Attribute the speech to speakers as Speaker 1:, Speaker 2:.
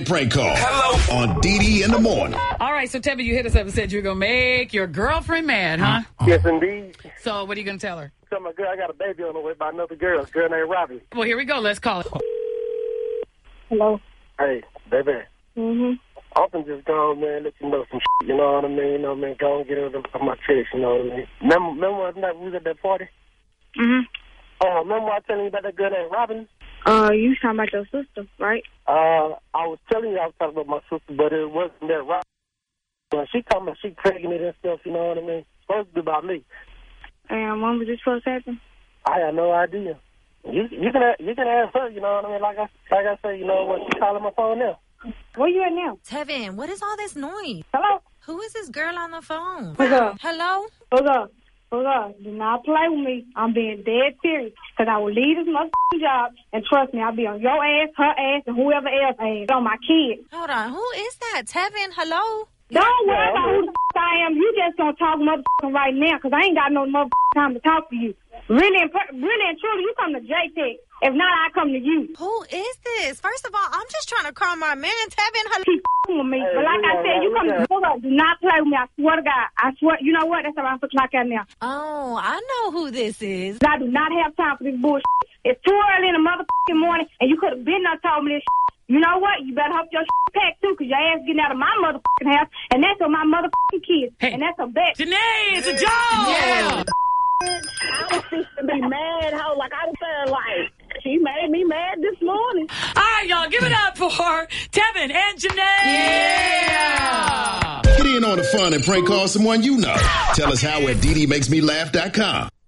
Speaker 1: Prank call. Hello. On DD in the morning.
Speaker 2: All right, so Tevin, you hit us up and said you were going to make your girlfriend mad, huh?
Speaker 3: Yes, indeed.
Speaker 2: So what are you going to tell her?
Speaker 3: Tell my girl I got a baby on the way by another girl named Robbie.
Speaker 2: Well, here we go. Let's call it.
Speaker 4: Hello.
Speaker 3: Hey, baby.
Speaker 4: Mm-hmm.
Speaker 3: Often just go, man, let you know some shit, you know what I mean? You know, man, go and get it off my chest, you know what I mean? Remember when we was at that party?
Speaker 4: Mm-hmm.
Speaker 3: Remember I was telling you about that girl named Robin?
Speaker 4: You talking about your sister, right?
Speaker 3: I was telling you I was talking about my sister, but it wasn't that Robin. She told me she pregnant and stuff, you know what I mean? Supposed to be about me.
Speaker 4: And when was this supposed to happen?
Speaker 3: I have no idea. You can ask her, you know what I mean? Like I say, you know what? She calling my phone now.
Speaker 4: Where you at now?
Speaker 5: Tevin, what is all this noise?
Speaker 4: Hello?
Speaker 5: Who is this girl on the phone?
Speaker 4: What's up?
Speaker 5: Hello?
Speaker 4: Hold up. Do not play with me. I'm being dead serious. Because I will leave this motherfucking job. And trust me, I'll be on your ass, her ass, and whoever else ass. On my kids.
Speaker 5: Hold on. Who is that? Tevin, hello?
Speaker 4: Don't worry about who the I am. You just gonna talk motherfucking right now. Because I ain't got no motherfucking time to talk to you. Really and truly, you come to J-Tech. If not, I come to you.
Speaker 5: Who is this? First of all, I'm just trying to call my man, Tevin. Hello?
Speaker 4: Keep with me. But like I said, you come to hold up. Do not play with me. I swear to God. I swear. You know what? That's how I feel like that now.
Speaker 5: Oh, I know who this is.
Speaker 4: I do not have time for this bullshit. It's too early in the motherfucking morning, and you could have been there told me this shit. You know what? You better hope your shit packed too, because your ass getting out of my motherfucking house, and that's on my motherfucking kids.
Speaker 2: Hey.
Speaker 4: And that's a bet.
Speaker 2: Janae, it's a joke!
Speaker 5: Yeah.
Speaker 6: I was fixing to be mad, ho. Like, I was saying, like, she made me mad this morning.
Speaker 2: All right, y'all, give it up for Tevin and Janae!
Speaker 1: Yeah! Get in on the fun and prank call someone you know. Tell us how at DDMakesMeLaugh.com.